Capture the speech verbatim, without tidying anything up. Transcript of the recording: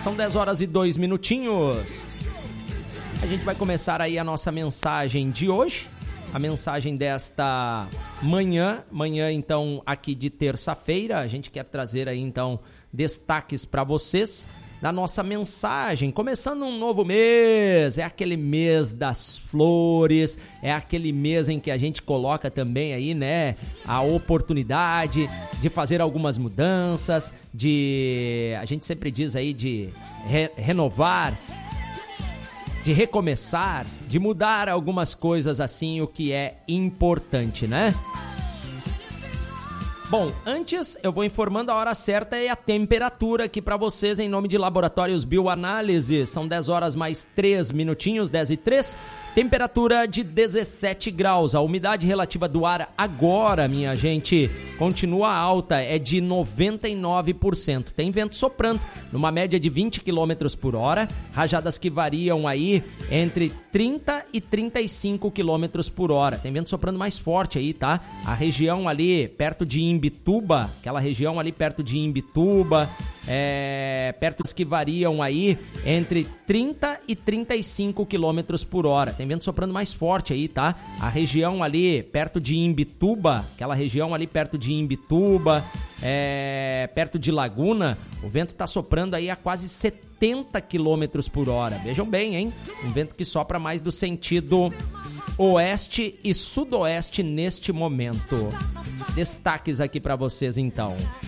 São dez horas e dois minutinhos. A gente vai começar aí a nossa mensagem de hoje. A mensagem desta manhã, manhã então aqui de terça-feira. A gente quer trazer aí então destaques para vocês da nossa mensagem, começando um novo mês, é aquele mês das flores, é aquele mês em que a gente coloca também aí, né, a oportunidade de fazer algumas mudanças, de, a gente sempre diz aí de re- renovar, de recomeçar, de mudar algumas coisas assim, o que é importante, né? Bom, antes eu vou informando a hora certa e a temperatura aqui para vocês em nome de Laboratórios Bioanálise. São dez horas mais três minutinhos, dez e três. Temperatura de dezessete graus. A umidade relativa do ar agora, minha gente, continua alta, é de noventa e nove por cento. Tem vento soprando, numa média de vinte quilômetros por hora. Rajadas que variam aí entre trinta e trinta e cinco quilômetros por hora. Tem vento soprando mais forte aí, tá? A região ali perto de Imbituba, aquela região ali perto de Imbituba, é, perto das que variam aí entre trinta e trinta e cinco quilômetros por hora. Tem vento soprando mais forte aí, tá? A região ali perto de Imbituba, aquela região ali perto de Imbituba, é, perto de Laguna, o vento tá soprando aí a quase setenta quilômetros por hora. Vejam bem, hein? Um vento que sopra mais do sentido oeste e sudoeste neste momento. Destaques aqui para vocês, então.